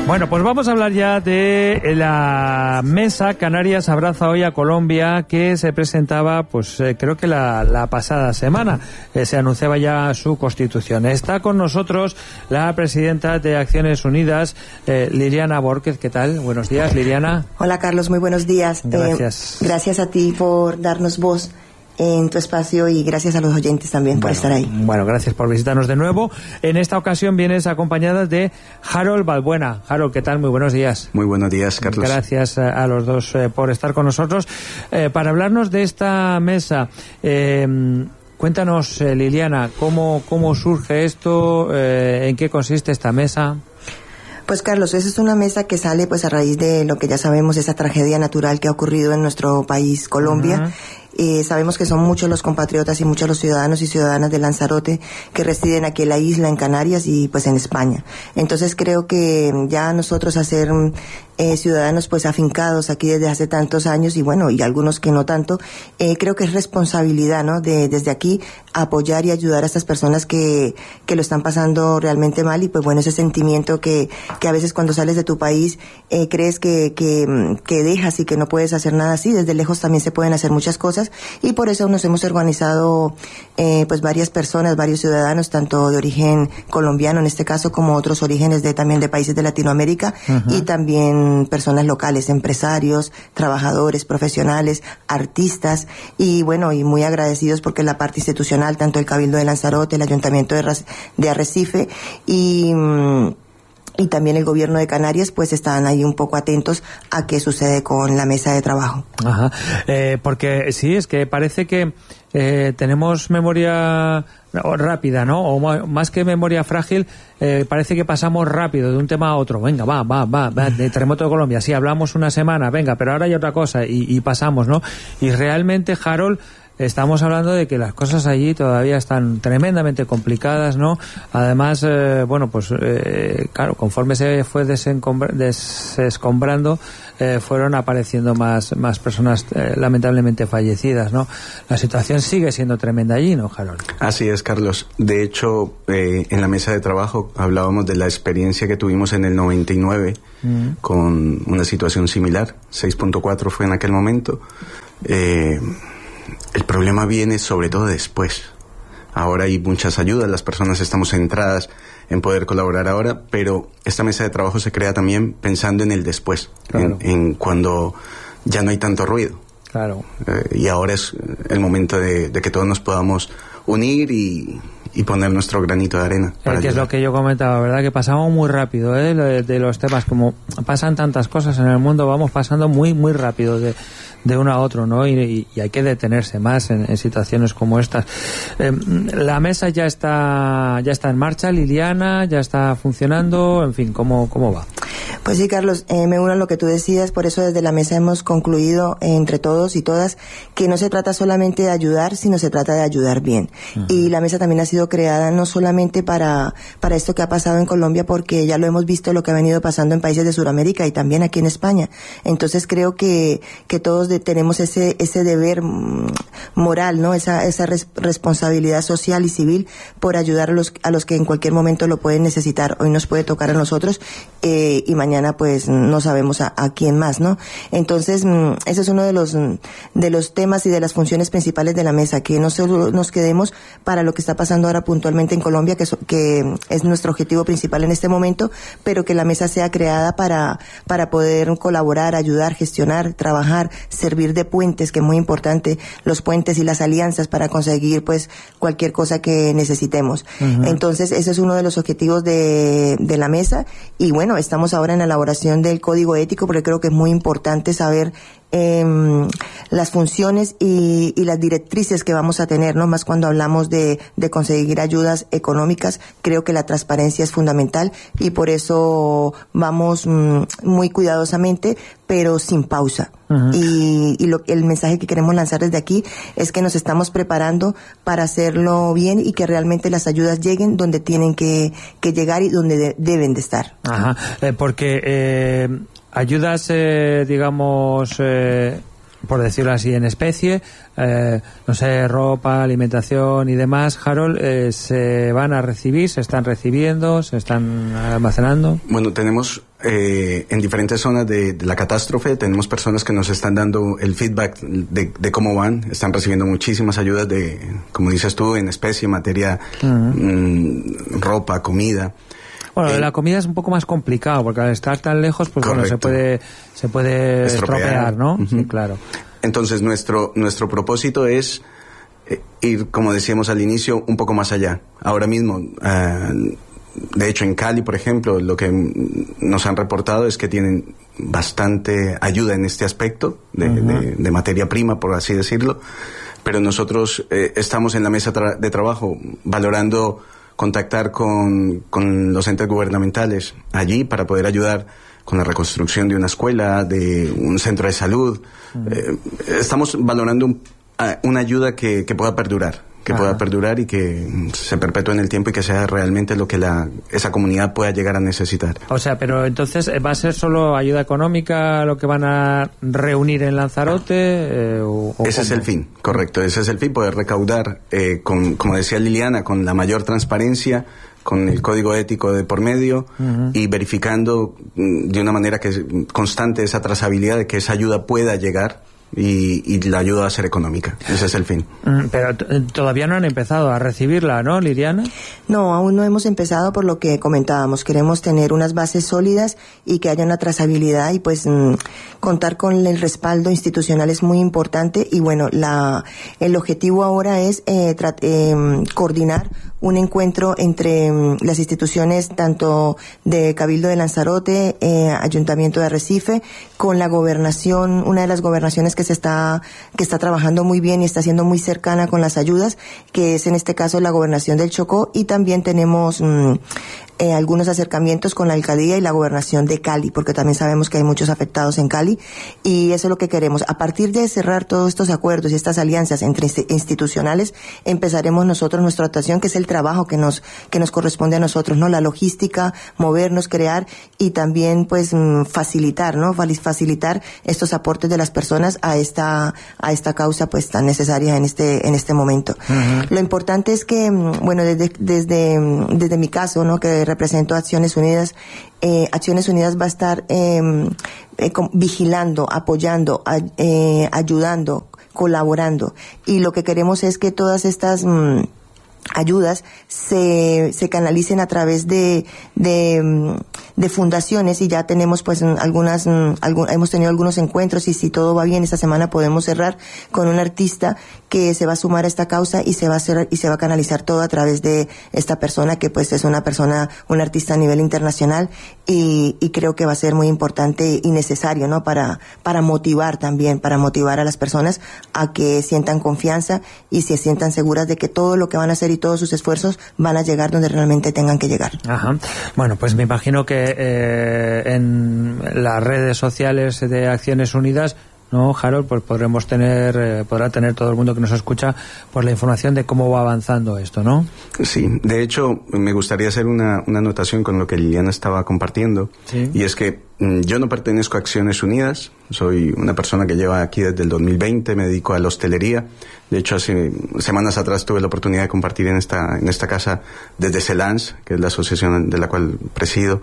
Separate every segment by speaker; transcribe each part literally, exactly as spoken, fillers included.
Speaker 1: Bueno, pues vamos a hablar ya de la mesa Canarias Abraza Hoy a Colombia, que se presentaba, pues eh, creo que la, la pasada semana. Eh, se anunciaba ya su constitución. Está con nosotros la presidenta de Acciones Unidas, eh, Liliana Borquez. ¿Qué tal? Buenos días, Liliana.
Speaker 2: Hola, Carlos. Muy buenos días.
Speaker 1: Gracias.
Speaker 2: Eh, gracias a ti por darnos voz en tu espacio y gracias a los oyentes también por
Speaker 1: bueno,
Speaker 2: estar ahí.
Speaker 1: Bueno, gracias por visitarnos de nuevo. En esta ocasión vienes acompañada de Harold Balbuena. Harold, ¿qué tal? Muy buenos días.
Speaker 3: Muy buenos días, Carlos.
Speaker 1: Gracias a, a los dos eh, por estar con nosotros. Eh, para hablarnos de esta mesa, eh, cuéntanos, eh, Liliana, ¿cómo, cómo surge esto? Eh, ¿En qué consiste esta mesa?
Speaker 2: Pues Carlos, esa es una mesa que sale pues a raíz de lo que ya sabemos, esa tragedia natural que ha ocurrido en nuestro país, Colombia. Uh-huh. Eh, sabemos que son muchos los compatriotas y muchos los ciudadanos y ciudadanas de Lanzarote que residen aquí en la isla, en Canarias y pues en España. Entonces creo que ya nosotros hacer eh, ciudadanos pues afincados aquí desde hace tantos años y bueno, y algunos que no tanto, eh, creo que es responsabilidad, ¿no? De desde aquí apoyar y ayudar a estas personas que, que lo están pasando realmente mal y pues bueno, ese sentimiento que, que a veces cuando sales de tu país eh, crees que, que, que dejas y que no puedes hacer nada así. Desde lejos también se pueden hacer muchas cosas. Y por eso nos hemos organizado eh, pues varias personas, varios ciudadanos, tanto de origen colombiano en este caso, como otros orígenes de también de países de Latinoamérica, uh-huh. y también personas locales, empresarios, trabajadores, profesionales, artistas, y bueno, y muy agradecidos porque la parte institucional, tanto el Cabildo de Lanzarote, el Ayuntamiento de, Ras- de Arrecife y... Mm, y también el gobierno de Canarias, pues están ahí un poco atentos a qué sucede con la mesa de trabajo.
Speaker 1: Ajá, eh, porque sí, es que parece que eh, tenemos memoria rápida, ¿no? O más que memoria frágil, eh, parece que pasamos rápido de un tema a otro. Venga, va, va, va, va, de terremoto de Colombia, sí, hablamos una semana, venga, pero ahora hay otra cosa y, y pasamos, ¿no? Y realmente, Harold, estamos hablando de que las cosas allí todavía están tremendamente complicadas, ¿no? Además, eh, bueno, pues eh, claro, conforme se fue desescombrando, eh, fueron apareciendo más más personas eh, lamentablemente fallecidas, ¿no? La situación sigue siendo tremenda allí, ¿no, Harold?
Speaker 3: Así es, Carlos. De hecho, eh, en la mesa de trabajo hablábamos de la experiencia que tuvimos en el noventa y nueve mm. con una situación similar. seis punto cuatro fue en aquel momento. Eh... El problema viene sobre todo después. Ahora hay muchas ayudas, las personas estamos centradas en poder colaborar ahora, pero esta mesa de trabajo se crea también pensando en el después, claro. en, en cuando ya no hay tanto ruido.
Speaker 1: Claro.
Speaker 3: Eh, y ahora es el momento de, de que todos nos podamos unir y, y poner nuestro granito de arena.
Speaker 1: Eh, que es lo que yo comentaba, ¿verdad? Que pasamos muy rápido, ¿eh? De, de los temas, como pasan tantas cosas en el mundo, vamos pasando muy, muy rápido de, de uno a otro, ¿no? Y, y hay que detenerse más en, en situaciones como estas. Eh, la mesa ya está, ya está en marcha, Liliana, ya está funcionando, en fin, ¿cómo, cómo va?
Speaker 2: Pues sí, Carlos, eh, me uno a lo que tú decías, por eso desde la mesa hemos concluido eh, entre todos y todas que no se trata solamente de ayudar, sino se trata de ayudar bien. Uh-huh. Y la mesa también ha sido creada no solamente para para esto que ha pasado en Colombia, porque ya lo hemos visto lo que ha venido pasando en países de Sudamérica y también aquí en España. Entonces creo que que todos de, tenemos ese ese deber mm, moral, ¿no? Esa esa res, responsabilidad social y civil por ayudar a los a los que en cualquier momento lo pueden necesitar. Hoy nos puede tocar a nosotros eh, y mañana pues no sabemos a, a quién más, ¿no? Entonces mm, ese es uno de los de los temas y de las funciones principales de la mesa, que no solo nos quedemos para lo que está pasando ahora puntualmente en Colombia, que, so, que es nuestro objetivo principal en este momento, pero que la mesa sea creada para para poder colaborar, ayudar, gestionar, trabajar, servir de puentes, que es muy importante, los puentes y las alianzas para conseguir pues cualquier cosa que necesitemos. Uh-huh. Entonces ese es uno de los objetivos de, de la mesa y bueno, estamos ahora en la elaboración del código ético porque creo que es muy importante saber Eh, las funciones y, y las directrices que vamos a tener, ¿no? Más cuando hablamos de, de conseguir ayudas económicas, creo que la transparencia es fundamental y por eso vamos mm, muy cuidadosamente, pero sin pausa. Uh-huh. Y, y lo, el mensaje que queremos lanzar desde aquí es que nos estamos preparando para hacerlo bien y que realmente las ayudas lleguen donde tienen que, que llegar y donde de, deben de estar.
Speaker 1: Ajá, eh, porque eh, ayudas, eh, digamos, eh, por decirlo así, en especie, eh, no sé, ropa, alimentación y demás, Harold, eh, se van a recibir, se están recibiendo, se están almacenando.
Speaker 3: Bueno, tenemos eh, en diferentes zonas de, de la catástrofe, tenemos personas que nos están dando el feedback de, de cómo van, están recibiendo muchísimas ayudas de, como dices tú, en especie, materia, uh-huh. mmm, ropa, comida.
Speaker 1: Bueno, eh, la comida es un poco más complicado, porque al estar tan lejos, pues correcto. bueno, se puede, se puede estropear, estropear ¿no? Uh-huh. Sí, claro.
Speaker 3: Entonces, nuestro, nuestro propósito es eh, ir, como decíamos al inicio, un poco más allá. Ahora mismo, uh, de hecho, en Cali, por ejemplo, lo que nos han reportado es que tienen bastante ayuda en este aspecto de, uh-huh. de, de materia prima, por así decirlo, pero nosotros eh, estamos en la mesa tra- de trabajo valorando contactar con, con los entes gubernamentales allí para poder ayudar con la reconstrucción de una escuela, de un centro de salud. Uh-huh. Eh, estamos valorando un, a, una ayuda que, que pueda perdurar, que Ajá. pueda perdurar y que se perpetúe en el tiempo y que sea realmente lo que la, esa comunidad pueda llegar a necesitar.
Speaker 1: O sea, pero entonces, ¿va a ser solo ayuda económica lo que van a reunir en Lanzarote? Eh, o, o
Speaker 3: ese cómo? Es el fin, correcto, ese es el fin, poder recaudar, eh, con, como decía Liliana, con la mayor transparencia, con el código ético de por medio, uh-huh. y verificando de una manera que es constante esa trazabilidad de que esa ayuda pueda llegar y, y la ayuda va a ser económica. Ese es el fin.
Speaker 1: Pero t- todavía no han empezado a recibirla, ¿no, Liliana?
Speaker 2: No, aún no hemos empezado por lo que comentábamos. Queremos tener unas bases sólidas y que haya una trazabilidad y pues mmm, contar con el respaldo institucional es muy importante y bueno, la el objetivo ahora es eh, tra- eh, coordinar un encuentro entre um, las instituciones tanto de Cabildo de Lanzarote, eh, Ayuntamiento de Arrecife, con la gobernación, una de las gobernaciones que se está que está trabajando muy bien y está siendo muy cercana con las ayudas, que es en este caso la gobernación del Chocó, y también tenemos um, eh, algunos acercamientos con la alcaldía y la gobernación de Cali, porque también sabemos que hay muchos afectados en Cali, y eso es lo que queremos. A partir de cerrar todos estos acuerdos y estas alianzas entre institucionales, empezaremos nosotros nuestra actuación, que es el trabajo que nos que nos corresponde a nosotros, ¿no? La logística, movernos, crear y también pues facilitar, ¿no? Facilitar estos aportes de las personas a esta a esta causa pues tan necesaria en este en este momento. Uh-huh. Lo importante es que, bueno, desde desde desde mi caso, ¿no? Que represento a Acciones Unidas, eh, Acciones Unidas va a estar eh, eh, vigilando, apoyando, a, eh, ayudando, colaborando, y lo que queremos es que todas estas mmm, ayudas se se canalicen a través de de de fundaciones, y ya tenemos pues algunas algún, hemos tenido algunos encuentros, y si todo va bien esta semana podemos cerrar con un artista que se va a sumar a esta causa y se va a hacer y se va a canalizar todo a través de esta persona que pues es una persona, un artista a nivel internacional, y, y creo que va a ser muy importante y necesario, ¿no? Para para motivar también, para motivar a las personas a que sientan confianza y se sientan seguras de que todo lo que van a hacer y todos sus esfuerzos van a llegar donde realmente tengan que llegar.
Speaker 1: Ajá. Bueno, pues me imagino que eh, en las redes sociales de Acciones Unidas, ¿no, Harold? Pues podremos tener, eh, podrá tener todo el mundo que nos escucha pues la información de cómo va avanzando esto, ¿no?
Speaker 3: Sí, de hecho me gustaría hacer una, una anotación con lo que Liliana estaba compartiendo, ¿sí? Y es que mm, yo no pertenezco a Acciones Unidas, soy una persona que lleva aquí desde el dos mil veinte, me dedico a la hostelería. De hecho, hace semanas atrás tuve la oportunidad de compartir en esta en esta casa desde CELANS, que es la asociación de la cual presido,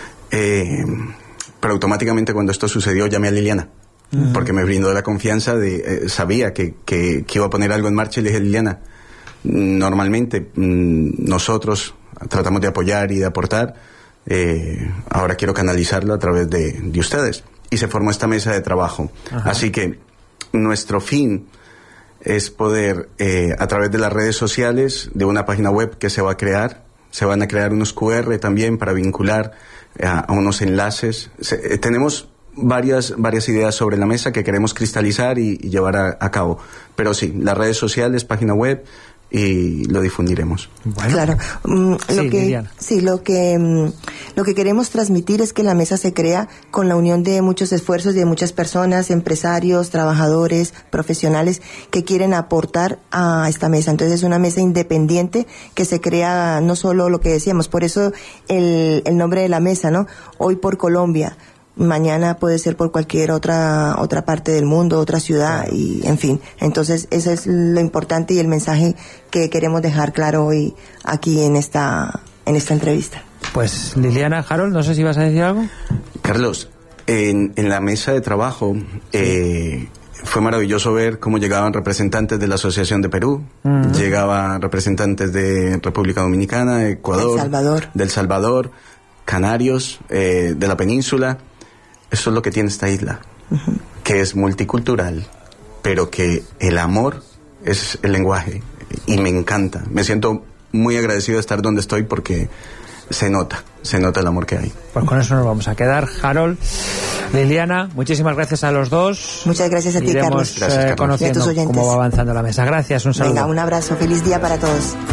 Speaker 3: eh, pero automáticamente cuando esto sucedió llamé a Liliana. Uh-huh. Porque me brindó la confianza de, eh, sabía que, que, que iba a poner algo en marcha, y le dije, Liliana, normalmente mmm, nosotros tratamos de apoyar y de aportar, eh, ahora quiero canalizarlo a través de, de ustedes. Y se formó esta mesa de trabajo. Uh-huh. Así que nuestro fin es poder, eh, a través de las redes sociales, de una página web que se va a crear, se van a crear unos cu erre también para vincular a, a unos enlaces. Se, eh, tenemos varias varias ideas sobre la mesa que queremos cristalizar y, y llevar a, a cabo, pero sí, las redes sociales, página web, y lo difundiremos.
Speaker 2: Bueno. Claro, mm,
Speaker 1: sí,
Speaker 2: lo que
Speaker 1: Liliana.
Speaker 2: sí lo que mm, lo que queremos transmitir es que la mesa se crea con la unión de muchos esfuerzos de muchas personas, empresarios, trabajadores, profesionales que quieren aportar a esta mesa. Entonces es una mesa independiente que se crea, no solo lo que decíamos, por eso el el nombre de la mesa, ¿no? Hoy por Colombia. mañana puede ser por cualquier otra otra parte del mundo, otra ciudad, claro. Y en fin, entonces eso es lo importante y el mensaje que queremos dejar claro hoy aquí en esta en esta entrevista.
Speaker 1: Pues Liliana, Harold, no sé si vas a decir algo.
Speaker 3: Carlos, en, en la mesa de trabajo eh, fue maravilloso ver cómo llegaban representantes de la Asociación de Perú, uh-huh. llegaban representantes de República Dominicana, Ecuador,
Speaker 2: El Salvador,
Speaker 3: del Salvador, Canarios, eh, de la península. Eso es lo que tiene esta isla, uh-huh. que es multicultural, pero que el amor es el lenguaje y me encanta. Me siento muy agradecido de estar donde estoy porque se nota, se nota el amor que hay.
Speaker 1: Pues con eso nos vamos a quedar. Harold, Liliana, muchísimas gracias a los dos.
Speaker 2: Muchas gracias a ti,
Speaker 1: Iremos,
Speaker 2: Carlos.
Speaker 1: Eh,
Speaker 3: gracias, Carlos.
Speaker 1: conociendo cómo va avanzando la mesa. Gracias, un saludo.
Speaker 2: Venga, un abrazo, feliz día para todos.